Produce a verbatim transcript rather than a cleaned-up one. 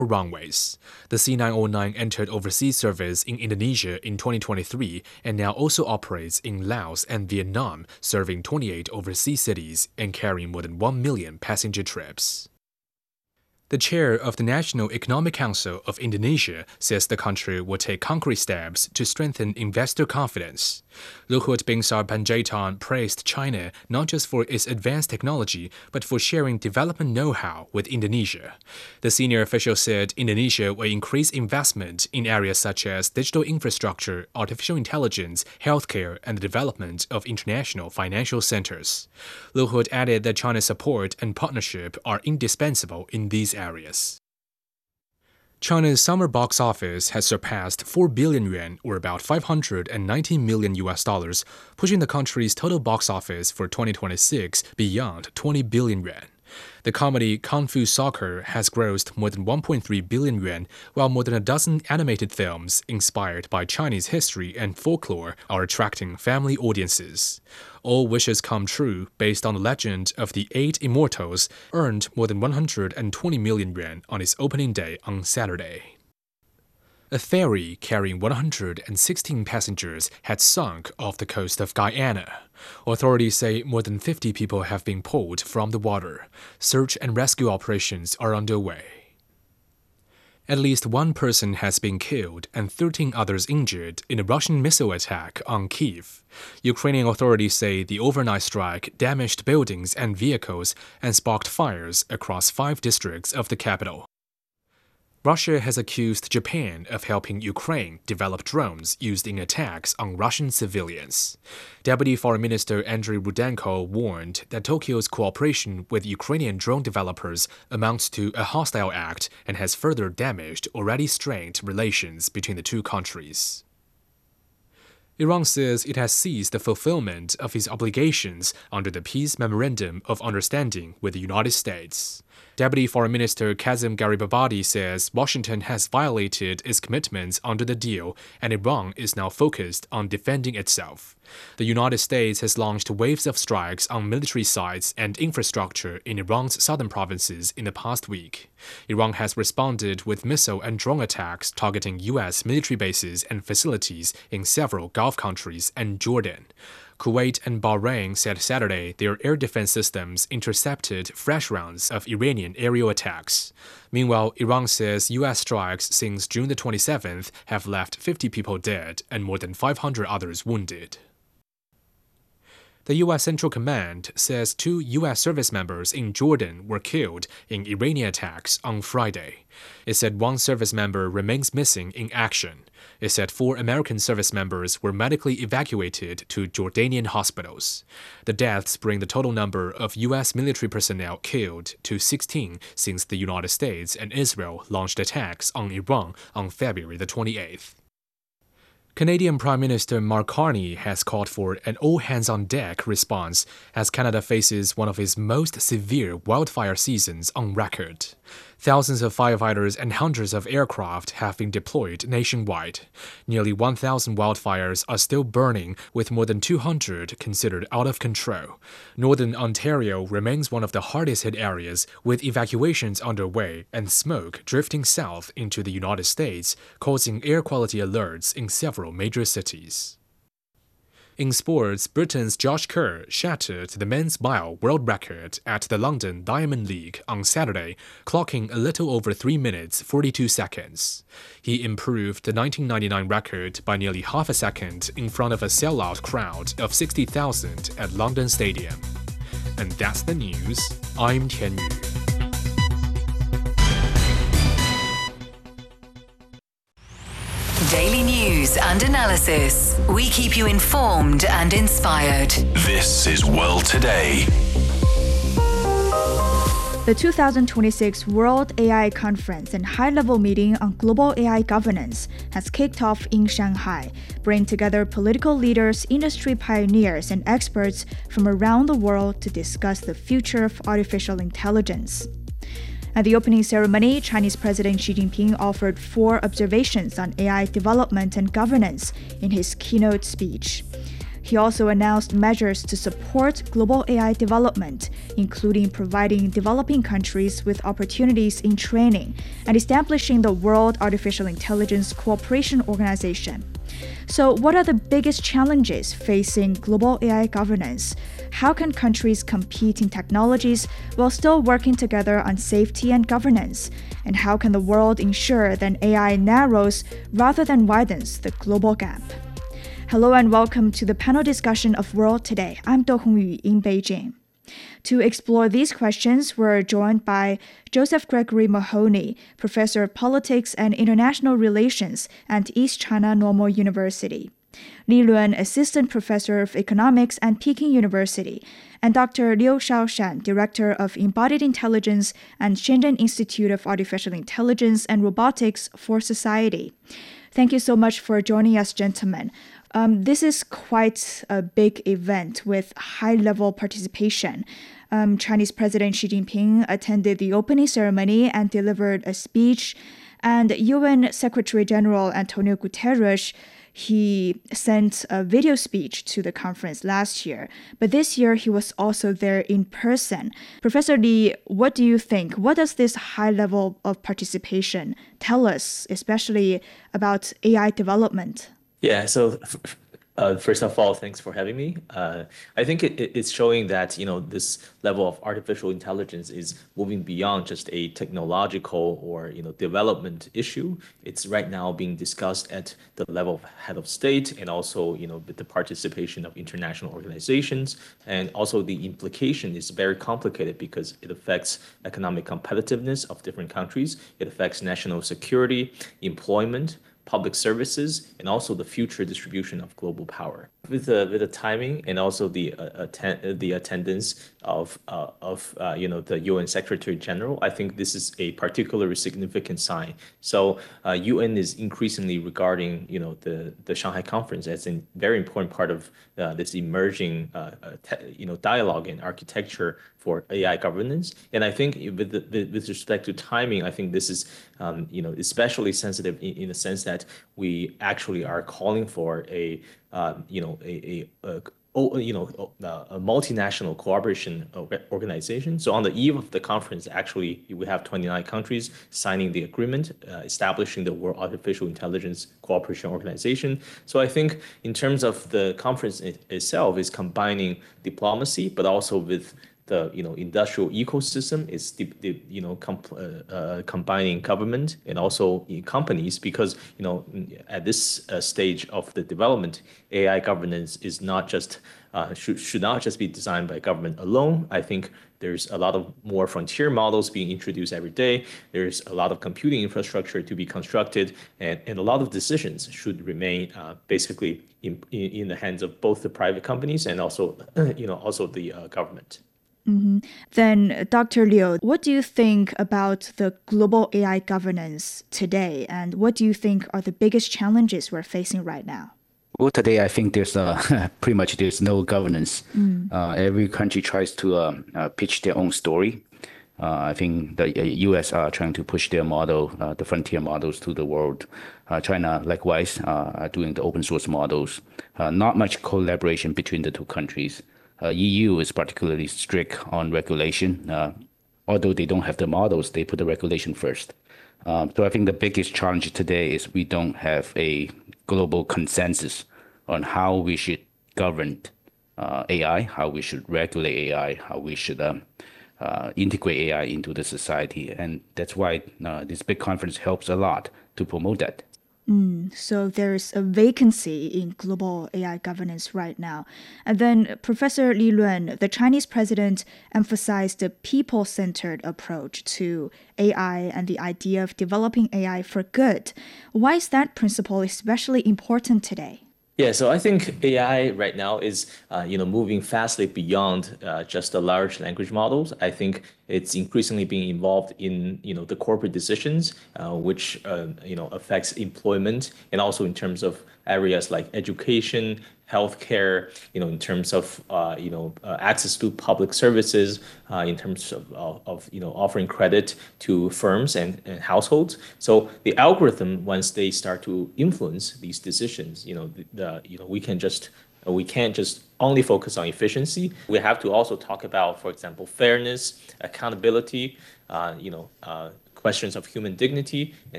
runways. The C nine oh nine entered overseas service in Indonesia in twenty twenty-three and now also operates in Laos and Vietnam, serving twenty-eight overseas cities and carrying more than one million passenger trips. The chair of the National Economic Council of Indonesia says the country will take concrete steps to strengthen investor confidence. Luhut Binsar Panjaitan praised China not just for its advanced technology, but for sharing development know-how with Indonesia. The senior official said Indonesia will increase investment in areas such as digital infrastructure, artificial intelligence, healthcare, and the development of international financial centers. Luhut added that China's support and partnership are indispensable in these areas. areas. China's summer box office has surpassed four billion yuan, or about five hundred nineteen million U S dollars, pushing the country's total box office for twenty twenty-six beyond twenty billion yuan. The comedy Kung Fu Soccer has grossed more than one point three billion yuan, while more than a dozen animated films inspired by Chinese history and folklore are attracting family audiences. All Wishes Come True, based on the legend of the Eight Immortals, earned more than one hundred twenty million yuan on its opening day on Saturday. A ferry carrying one hundred sixteen passengers had sunk off the coast of Guyana. Authorities say more than fifty people have been pulled from the water. Search and rescue operations are underway. At least one person has been killed and thirteen others injured in a Russian missile attack on Kyiv. Ukrainian authorities say the overnight strike damaged buildings and vehicles and sparked fires across five districts of the capital. Russia has accused Japan of helping Ukraine develop drones used in attacks on Russian civilians. Deputy Foreign Minister Andriy Rudenko warned that Tokyo's cooperation with Ukrainian drone developers amounts to a hostile act and has further damaged already strained relations between the two countries. Iran says it has ceased the fulfillment of its obligations under the Peace Memorandum of Understanding with the United States. Deputy Foreign Minister Kazem Garibabadi says Washington has violated its commitments under the deal, and Iran is now focused on defending itself. The United States has launched waves of strikes on military sites and infrastructure in Iran's southern provinces in the past week. Iran has responded with missile and drone attacks targeting U S military bases and facilities in several Gulf countries and Jordan. Kuwait and Bahrain said Saturday their air defense systems intercepted fresh rounds of Iranian aerial attacks. Meanwhile, Iran says U S strikes since June the twenty-seventh have left fifty people dead and more than five hundred others wounded. The U S Central Command says two U S service members in Jordan were killed in Iranian attacks on Friday. It said one service member remains missing in action. It said four American service members were medically evacuated to Jordanian hospitals. The deaths bring the total number of U S military personnel killed to sixteen since the United States and Israel launched attacks on Iran on February the twenty-eighth. Canadian Prime Minister Mark Carney has called for an all-hands-on-deck response as Canada faces one of its most severe wildfire seasons on record. Thousands of firefighters and hundreds of aircraft have been deployed nationwide. Nearly one thousand wildfires are still burning, with more than two hundred considered out of control. Northern Ontario remains one of the hardest-hit areas, with evacuations underway and smoke drifting south into the United States, causing air quality alerts in several major cities. In sports, Britain's Josh Kerr shattered the men's mile world record at the London Diamond League on Saturday, clocking a little over three minutes forty-two seconds. He improved the nineteen ninety-nine record by nearly half a second in front of a sellout crowd of sixty thousand at London Stadium. And that's the news. I'm Tian Yu. Daily news and analysis. We keep you informed and inspired. This is World Today. The two thousand twenty-six World A I Conference and high-level meeting on global A I governance has kicked off in Shanghai, bringing together political leaders, industry pioneers, and experts from around the world to discuss the future of artificial intelligence. At the opening ceremony, Chinese President Xi Jinping offered four observations on A I development and governance in his keynote speech. He also announced measures to support global A I development, including providing developing countries with opportunities in training and establishing the World Artificial Intelligence Cooperation Organization. So, what are the biggest challenges facing global A I governance? How can countries compete in technologies while still working together on safety and governance? And how can the world ensure that A I narrows rather than widens the global gap? Hello and welcome to the panel discussion of World Today. I'm Do Hongyu in Beijing. To explore these questions, we're joined by Joseph Gregory Mahoney, Professor of Politics and International Relations at East China Normal University, Li Luan, Assistant Professor of Economics at Peking University, and Doctor Liu Shaoshan, Director of Embodied Intelligence and Shenzhen Institute of Artificial Intelligence and Robotics for Society. Thank you so much for joining us, gentlemen. Um, this is quite a big event with high-level participation. Um, Chinese President Xi Jinping attended the opening ceremony and delivered a speech, and U N Secretary General Antonio Guterres, he sent a video speech to the conference last year, but this year he was also there in person. Professor Li, what do you think? What does this high level of participation tell us, especially about A I development? Yeah, so uh, first of all, thanks for having me. Uh, I think it, it's showing that, you know, this level of artificial intelligence is moving beyond just a technological or, you know, development issue. It's right now being discussed at the level of head of state and also, you know, with the participation of international organizations. And also the implication is very complicated because it affects economic competitiveness of different countries. It affects national security, employment, public services, and also the future distribution of global power. With the with the timing and also the uh, atten- the attendance of uh, of uh, you know the U N Secretary General, I think this is a particularly significant sign. So uh, U N is increasingly regarding you know the the Shanghai Conference as a very important part of uh, this emerging uh, uh, te- you know dialogue and architecture for A I governance. And I think with the, with respect to timing, I think this is um, you know especially sensitive in, in the sense that we actually are calling for a uh, you know a, a, a Oh, you know, a multinational cooperation organization. So on the eve of the conference, actually, we have twenty-nine countries signing the agreement, uh, establishing the World Artificial Intelligence Cooperation Organization. So I think in terms of the conference it, itself is combining diplomacy, but also with the you know industrial ecosystem is the, the you know comp- uh, uh, combining government and also companies, because you know at this uh, stage of the development, A I governance is not just uh, should should not just be designed by government alone. I think there's a lot of more frontier models being introduced every day. There's a lot of computing infrastructure to be constructed, and, and a lot of decisions should remain uh, basically in, in in the hands of both the private companies and also you know also the uh, government. Mm-hmm. Then, Doctor Liu, what do you think about the global A I governance today, and what do you think are the biggest challenges we're facing right now? Well, today I think there's uh, pretty much there's no governance. Mm. Uh, every country tries to uh, uh, pitch their own story. Uh, I think the U S are trying to push their model, uh, the frontier models, to the world. Uh, China, likewise, uh, are doing the open source models. Uh, not much collaboration between the two countries. Uh, E U is particularly strict on regulation. Uh, although they don't have the models, they put the regulation first. Um, so I think the biggest challenge today is we don't have a global consensus on how we should govern uh, A I, how we should regulate A I, how we should um, uh, integrate A I into the society. And that's why uh, this big conference helps a lot to promote that. Mm, so there's a vacancy in global A I governance right now. And then Professor Li Luan, the Chinese president, emphasized the people-centered approach to A I and the idea of developing A I for good. Why is that principle especially important today? Yeah, so I think A I right now is, uh, you know, moving fastly beyond uh, just the large language models. I think it's increasingly being involved in, you know, the corporate decisions, uh, which, uh, you know, affects employment, and also in terms of areas like education, healthcare, you know, in terms of, uh, you know, uh, access to public services, uh, in terms of, of, of, you know, offering credit to firms and, and households. So the algorithm, once they start to influence these decisions, you know, the, the you know, we can just And we can't just only focus on efficiency. We have to also talk about, for example, fairness, accountability, uh, you know, uh, questions of human dignity, and